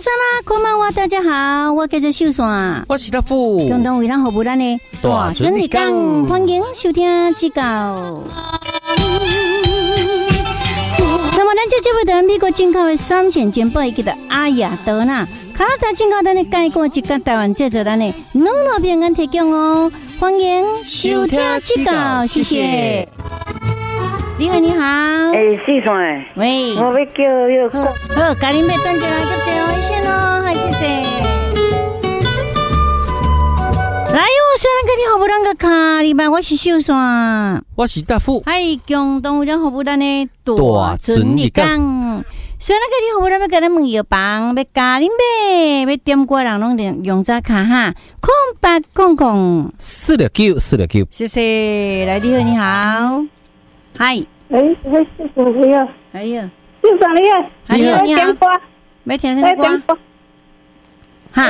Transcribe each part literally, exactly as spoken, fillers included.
山啦，こんばんは，大家好，我叫做秀山， 我是大富， 共同为咱服务咱的大准日讲，欢迎收听指教。那么咱这节目的美国进口的三线煎包，伊叫做阿雅德纳，卡拉达进口咱的介过一个台湾制作咱的两路平安提供哦，欢迎收听指教，谢谢。你好，你好。 哎，四川。 喂。 我要叫那个。 好，家人别等着来接接哦，先哦，嗨，谢谢。来哟，虽然跟你好不啷个卡，礼拜我是秀山， 我是大富。 嗨，共同有咱好不咱的大准日讲。虽然跟你好不啷要跟咱问药房，要家人买，要点歌人拢用用这卡哈，空八空空四六九四六九。 谢谢，来你好，你好。嗨， 哎，哎，是什么呀？ 哎呀， 是什么呀？ 你好，你好， 点歌， 没听什么歌？哈，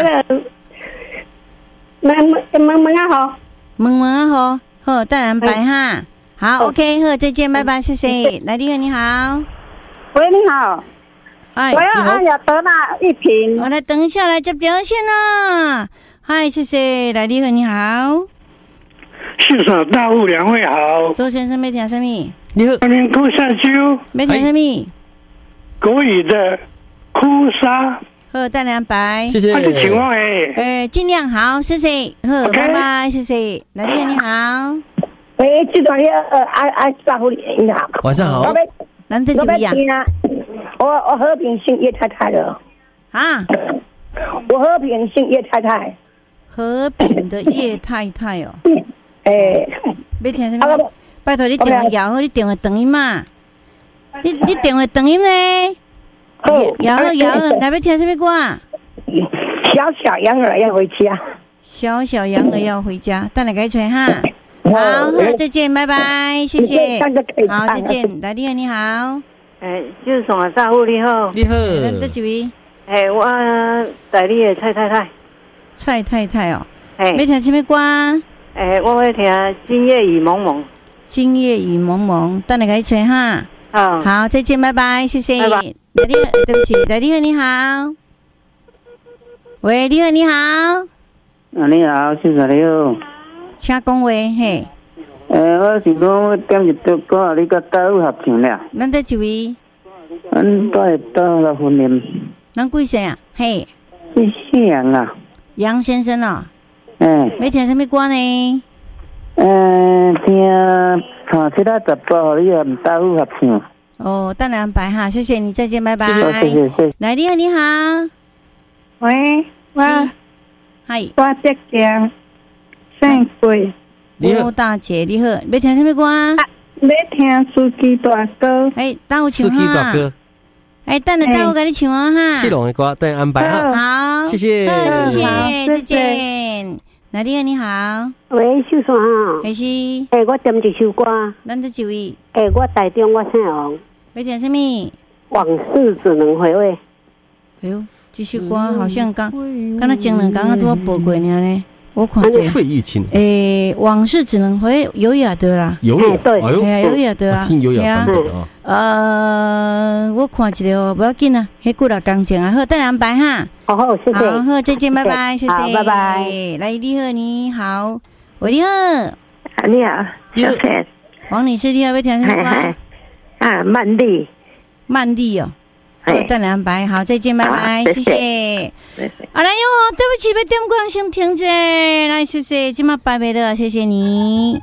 问问问问啊好， 问问啊好，好，带人拜哈，好 ，OK， 好，再见，拜拜，谢谢。来，你好，你好， 喂，你好， 哎， 我要阿雅德纳一瓶， 我来等一下来接电话先啦。嗨，谢谢，来，你好，你好。 市场大户两位好， 周先生没听什么？ 你好， 那边哭下酒， 没听什么？ 国语的哭砂， 好，带两百， 谢谢。 那个情况哎， 呃，尽量好，谢谢，好，拜拜，谢谢。来，你好，你好。 喂，这段呃阿阿大户你好， 晚上好。 难得怎么样？ 我我和平姓叶太太的啊， 我和平姓叶太太， 和平的叶太太哦。 哎， 要听什么？拜托你电话摇好，你电话等音嘛。你你电话等音呢？摇好摇好，来要听什么歌？ 小小羊儿要回家。 小小羊儿要回家，等下改吹哈。好，好，再见，拜拜，谢谢。好，再见。来，你好，你好。 哎，就是什么大户你好。 你好。 这几位？ 哎，我代理的蔡太太。 蔡太太哦。 哎。 要听什么歌？ 哎，我会听《今夜雨蒙蒙》。 今夜雨蒙蒙，等下改吹哈。 好。 好，再见，拜拜，谢谢。 拜拜。 来，你好，对不起，来，你好，你好。喂，你好，你好。 啊，你好，是啥你好？ 请讲话嘿。 诶，我是讲我点一首歌，你甲大有合唱了。 咱这一位？ 咱在到了婚姻。 咱几岁啊？嘿。 是姓杨啊。 杨先生哦。 诶。 要听什么歌呢？ 诶，听唱七啊十八，你和大有合唱。 哦，等下安排哈，谢谢你，再见，拜拜。 谢谢谢谢。 来，你好，你好。 喂，我， 嗨， 我浙江姓桂。 郭大姐，你好，要听什么歌？啊， 要听司机大哥。 哎，等我唱哈。 司机大哥。 哎，等下等我给你唱啊哈。 谢龙的歌，等安排哈。 好， 谢谢， 谢谢，再见。来，你好，你好。 喂，秀山哈。 还是？ 哎，我点一首歌。 咱这几位？ 哎，我台中我姓王。 要听什么？ 往事只能回味。 哎呦，这首歌好像刚刚才前两刚刚都要播过呢。我看这费玉清， 诶，往事只能回优雅的啦， 优雅， 对， 哎呦， 哎呀，优雅的啊， 听优雅版本啊。 呃，我看一个不要紧啊，迄几啦工钱啊，好，等安排哈。 好好，谢谢。 好，好，再见，拜拜，谢谢， 拜拜。 来，你好，你好，喂，你好， 你好，小陈， 王女士，你好，要听什么歌？ 啊，曼丽， 曼丽哦。好，等安排，好，再见，拜拜，谢谢。啊，来哟，对不起，要点歌先停者，来，谢谢，今麦拜拜了，谢谢你。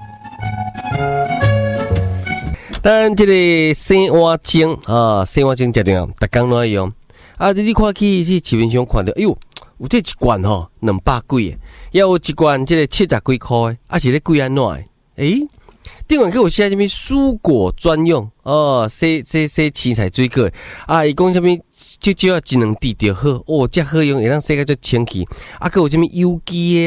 咱这个生活精啊，生活精食着，逐工拢爱用。啊，你看去去市面上看到，哎呦，有这一罐吼，两百几的，也有一罐这个七十几块的，啊是咧贵安怎的？诶。顶晚给我写什么蔬果专用哦，洗洗洗青菜水果啊！伊讲什么就只要一两滴就好哦，这好用，会当洗个就清气。啊，佮有什么有机的啦、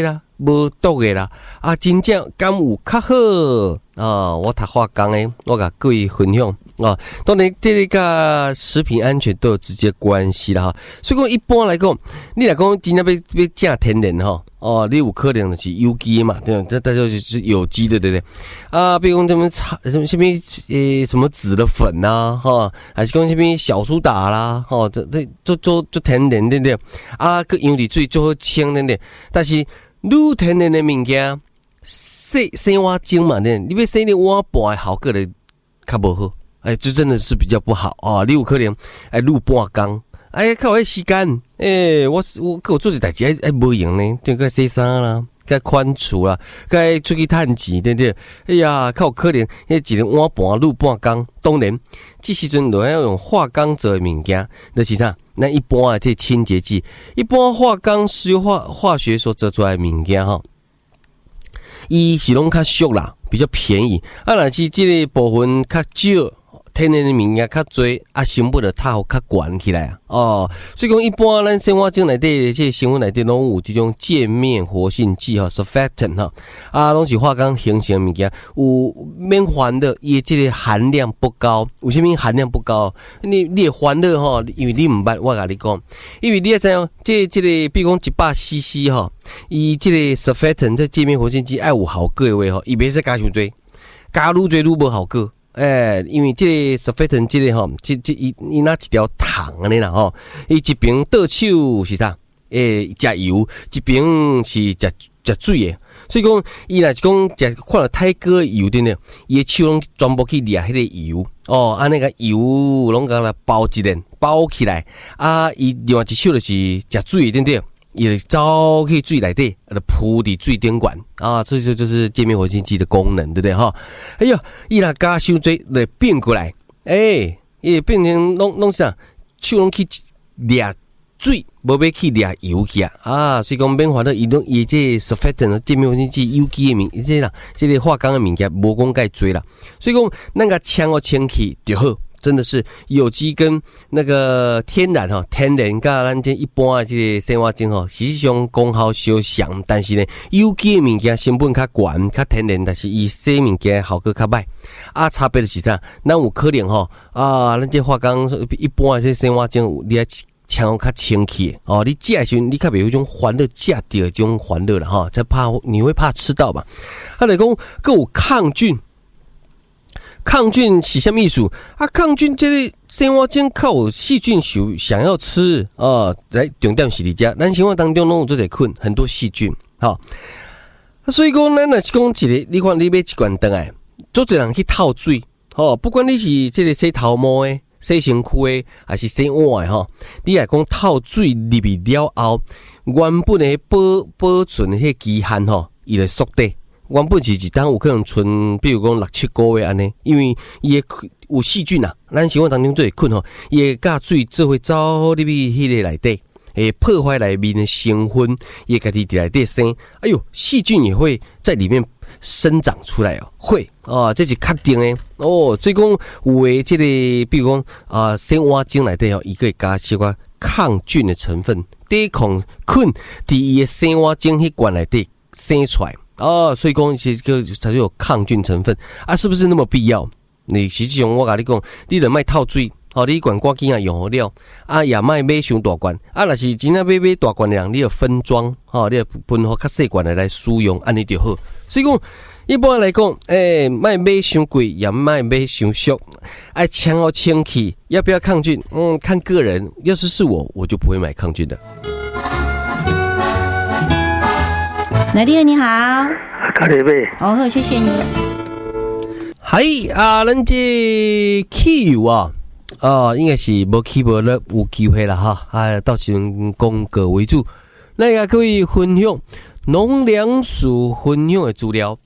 无毒的啦，啊，真正敢有较好啊？我读化工诶，我甲各位分享啊。当然，这个甲食品安全都有直接关系啦哈。所以讲，一般来讲，你来讲真正要要正天然哈，哦，你有可能就是有机嘛，对吧？这大家就是有机的，对不对？啊，比如讲什么茶什么什么诶什么籽的粉呐，哈，还是讲什么小苏打啦，哈，这这做做做天然对不对？啊，个养理水做好清对不对？但是愈天然的物件，洗洗碗精嘛，呢，你要洗你碗盘的效果咧较无好，哎，这真的是比较不好啊！你有可能哎录半工，哎，靠，迄时间，哎，我我我做一代志，哎哎无用呢，就该洗衫啦，该宽除啦，该出去趁钱，对不对？哎呀，靠，可能迄一个碗盘录半工，当然，这时阵就要用化工做的物件，就是啥？那一般啊，这清洁剂，一般化工石油化化学所做出来的物件哈，伊是拢较俗啦，比较便宜。啊，若是这个部分较少，天然的物件较多，啊，成本就套较悬起来啊。哦，所以讲一般咱生活中内底这成分内底拢有这种界面活性剂哈 ，surfactant 哈，啊，拢是化工形成的物件，有免烦的，伊这个含量不高。为什么含量不高？你你烦的哈，因为你唔捌，我甲你讲，因为你也知道，这这个比如讲一百 C C 哈，伊这个 surfactant 这界面活性剂爱有效果的话吼，伊别再加伤多，加愈多愈无效果。诶、欸，因为这个 surfactant 这个吼，这这伊伊拿一条糖安尼啦吼，伊一边倒手是啥？诶、欸，食油，一边是食食水的，所以讲伊若是讲食看到太过的油对呢，伊的手拢全部去掠迄个油哦，安尼个油拢甲它包一连包起来，啊，伊另外一手就是食水对不对？也走去水内底，啊，铺伫水顶管啊，这就就是界面活性剂的功能，对不对哈？哎呀，伊若加伤多，来变过来，哎，也变成弄弄啥，手拢去掠水，无要去掠油去啊！啊，所以讲免烦恼，伊拢伊这 surfactant 界面活性剂有机的物，这啦，这个化工的物件无讲介多啦，所以讲咱个清哦清气就好。真的是有机跟那个天然哈，天然甲咱这一般的这个生活精吼，实际上功效相像，但是呢，有机的物件成本较悬，较天然，但是伊洗物件效果较歹。啊，差别就是啥？咱有可能吼啊，咱这化工一般的这生活精，你爱抢较清气哦，你食的时候你较袂有种欢乐，食到这种欢乐了哈，才怕你会怕吃到吧？啊，来讲各有抗菌。抗菌是什么意思啊？抗菌这个生活中靠有细菌想想要吃啊，来重点是你家，咱生活当中拢有做者菌，很多细菌，好，所以讲咱若是讲一个，你看你买一罐灯来，做者人去透水，吼，不管你是这个洗头毛诶、洗身躯诶，还是洗碗诶，吼，你来讲透水入去了后，原本诶保保存诶迄期限吼，伊来缩短。原本是一当有可能存，比如讲六七个月安尼，因为伊个有细菌啊，咱生活当中做会菌吼，伊会甲水做会走入去迄个内底，会破坏内面的成分，伊会家己伫内底生，哎呦，细菌也会在里面生长出来哦，会啊，这是确定的哦。所以讲有诶，这个比如讲啊，生活精内底吼，伊可以加小可抗菌的成分，抵抗菌伫伊的生活精迄罐内底生出来。哦，所以讲其实个它就有抗菌成分啊，是不是那么必要？你实际上我甲你讲，你著莫透水，哦，你罐赶紧啊用好了，啊也莫买伤大罐，啊若是真正买买大罐的人，你要分装，哦，你要分好较细罐的来使用，安尼就好。所以讲一般来讲，诶、欸，莫买伤贵，也莫买伤俗，爱抢好清气，要不要抗菌？嗯，看个人。要是是我，我就不会买抗菌的。 来弟你好， 卡里贝， 哦好，谢谢你。 嗨啊，咱这汽油啊，啊，应该是无起无落，有机会啦哈。啊，到时讲个为主，咱也可以分享农粮署分享的资料。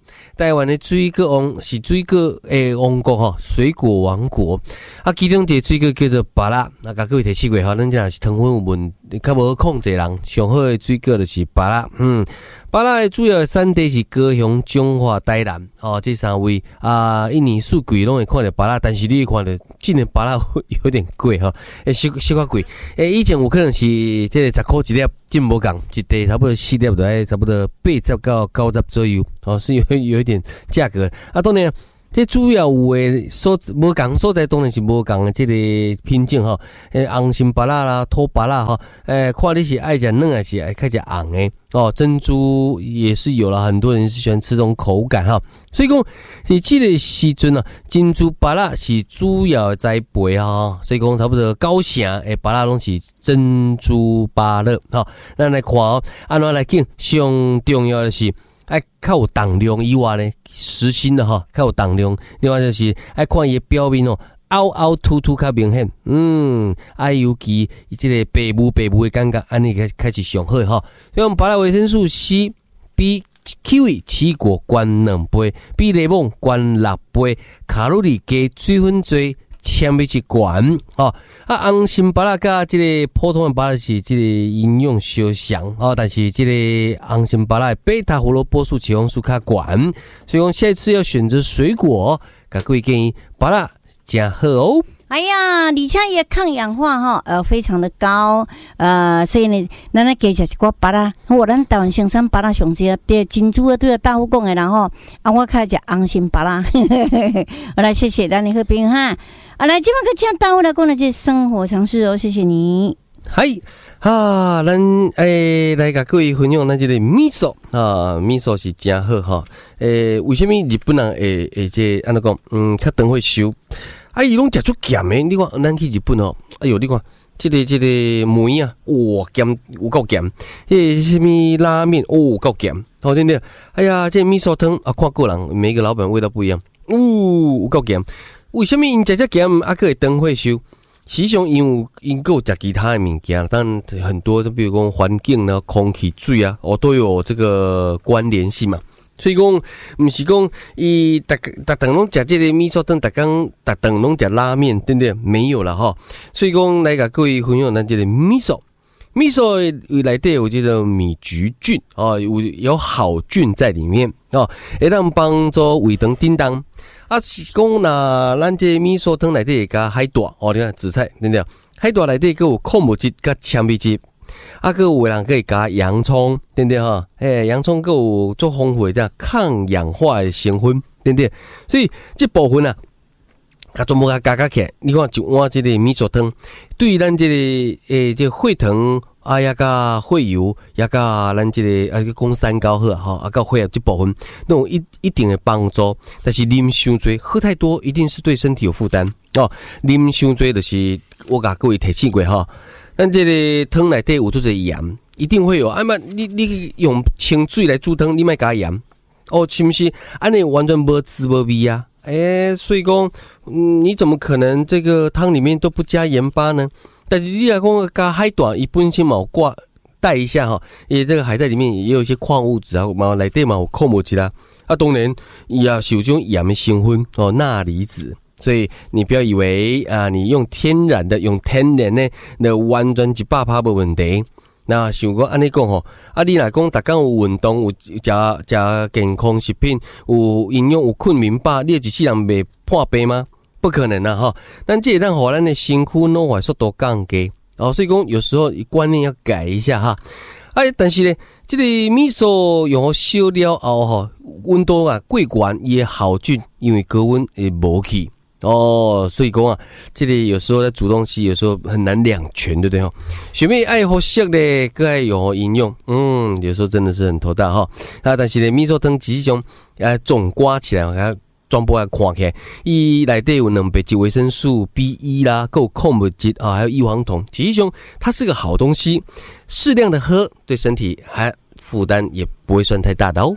台湾的水果王是水果诶王国吼，水果王国。啊，其中一个水果叫做芭乐，啊，甲各位提示过吼，咱若是糖分有问，较无控制人，上好的水果就是芭乐。嗯，芭乐的主要的产地是高雄、中华、台南，哦，这三位啊，一年四季拢会看到芭乐，但是你会看到今年芭乐有点贵吼，诶，小小可贵。诶，以前有可能是即个十块一粒，真无共，一地差不多四粒就爱差不多八十到九十左右，哦，是有有一点价格。啊，当然，这主要有诶所无共所在，当然是无共的这个品种吼。诶，红心芭乐啦、土芭乐哈，诶，看你是爱食嫩还是爱较食红诶。哦，珍珠也是有了，很多人是喜欢吃这种口感哈。所以讲，你这个时阵啊，珍珠芭乐是主要的栽培哈。所以讲，差不多高雄诶芭乐拢是珍珠芭乐哈。咱来看哦，安怎来讲，上重要的是。爱较有重量以外呢，实心的哈，较有重量。另外就是爱看伊表面哦，凹凹凸凸较明显。嗯，啊尤其即个白雾白雾的感觉，安尼开开始上好哈。所以我们芭乐维生素 C 比 kiwi 奇果悬两倍，比柠檬悬六倍，卡路里低，水分多。纤维质悬哦，啊，红心芭乐甲即个普通的芭乐是即个营养相像哦，但是即个红心芭乐贝塔胡萝卜素、茄红素较悬，所以讲下一次要选择水果，甲各位建议芭乐真好哦。 哎呀，而且伊抗氧化哈，呃，非常的高，呃，所以呢，咱来加食一寡芭乐，我咱台湾生产芭乐上济，对珍珠啊，对大户讲的，然后啊，我较食红心芭乐，好来，谢谢咱的好朋友哈，啊，来，今晚个请大户来讲的这生活常识哦，谢谢你。 嗨，啊，咱诶来甲各位分享咱这个味噌啊，味噌是真好哈，诶，为什么日本人会会这安怎讲？嗯，较长会收。啊，伊拢食足咸诶！你看，咱去日本哦，哎哟，你看，这个这个梅啊，哇，咸有够咸！这个什么拉面，哦，够咸，好对不对？哎呀，这个味噌汤啊，看个人，每个老板味道不一样，哦，有够咸。为什么因食遮咸，啊，个会长会收？实际上，因有因有食其他的物件，当然很多，比如讲环境呢、空气、水啊，哦，都有这个关联性嘛。所以讲，毋是讲伊逐逐顿拢食这个味噌汤，逐工逐顿拢食拉面，对不对？没有啦哈。所以讲来甲各位分享咱这个味噌，味噌内底有这个米菊菌哦，有有好菌在里面哦，会当帮助胃肠叮当。啊，是讲那咱这味噌汤内底会加海带哦，你看紫菜，对不对？海带内底佫有矿物质甲纤维质。啊，个有人可以加洋葱，对不对哈？诶，洋葱个有做丰富的这抗氧化的成分，对不对？所以这部分啊，甲全部甲加加起来，你看一碗这个味噌汤，对于咱这个诶这个血糖啊，也甲血油，也甲咱这个啊个讲三高好哈，啊，甲血压这部分都有一一定的帮助。但是啉伤多，喝太多一定是对身体有负担哦。啉伤多就是我甲各位提醒过哈。咱这个汤内底有做者盐，一定会有。啊嘛，你你用清水来煮汤，你莫加盐，哦，是不是？安尼完全无滋无味啊！诶、欸，所以讲，嗯，你怎么可能这个汤里面都不加盐巴呢？但是你来讲加海带，伊本身嘛有挂带一下哈，因为这个海带里面也有一些矿物质啊，嘛内底嘛有矿物质啦。啊，当然伊也是有这种盐的成分哦，钠离子。所以你不要以为啊，你用天然的、用天然的，那完全一百趴无问题。那想讲安尼讲吼，啊，你若讲逐工有运动，有食食健康食品，有营养，有困眠饱，你一世人袂破病吗？不可能啊！哈，但这也让互咱的身躯老化速度降低哦。所以讲有时候观念要改一下哈。啊，但是呢，这个味噌用好烧了后吼，温度啊过悬，伊的好菌因为高温会无去。哦，所以讲啊，这里有时候在煮东西，有时候很难两全，对不对哈？想要爱好食的，各爱有营养，嗯，有时候真的是很头大哈。啊，但是呢，味噌汤实际上啊，总刮起来，啊，全部来看起来，伊内底有两百级维生素 B 一 啦，够矿物质啊，还有异黄酮，实际上它是个好东西，适量的喝，对身体还负担也不会算太大的哦。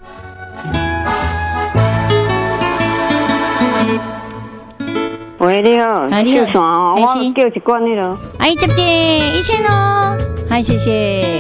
喂，你好， 哎，你好， 哦，我叫一罐那个。 哎，接接一千哦，嗨，谢谢。